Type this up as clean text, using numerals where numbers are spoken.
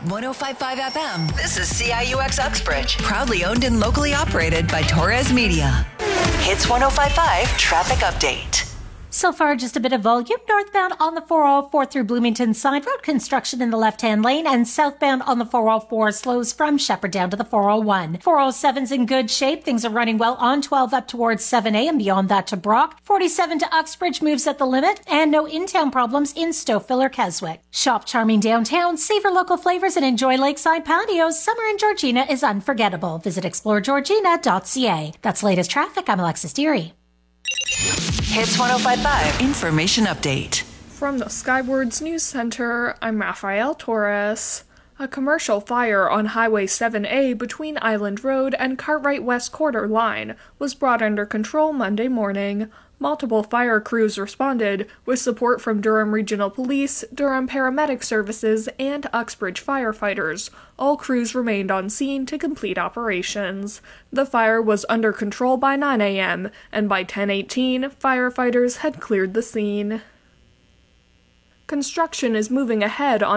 105.5 FM. This is CIUX Uxbridge. Proudly owned and locally operated by Torres Media. Hits 105.5 Traffic Update. So far, just a bit of volume northbound on the 404 through Bloomington Side Road, construction in the left-hand lane, and southbound on the 404 slows from Shepherd down to the 401. 407's in good shape. Things are running well on 12 up towards 7A and beyond that to Brock. 47 to Uxbridge moves at the limit, and no in-town problems in Stouffville or Keswick. Shop charming downtown, savor local flavors, and enjoy lakeside patios. Summer in Georgina is unforgettable. Visit exploregeorgina.ca. That's latest traffic. I'm Alexis Deary. Hits 105.5 Information Update. From the Skywards News Center, I'm Rafael Torres. A commercial fire on Highway 7A between Island Road and Cartwright West Quarter Line was brought under control Monday morning. Multiple fire crews responded, with support from Durham Regional Police, Durham Paramedic Services, and Uxbridge firefighters. All crews remained on scene to complete operations. The fire was under control by 9 a.m., and by 10:18, firefighters had cleared the scene. Construction is moving ahead on